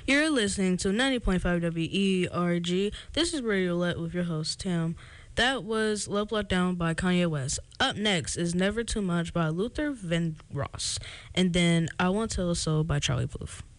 You're listening to 90.5 WERG. This is Radio Let with your host, Tim. That was Love Let Down by Kanye West. Up next is Never Too Much by Luther Vandross. And then I Won't Tell a Soul by Charlie Puth.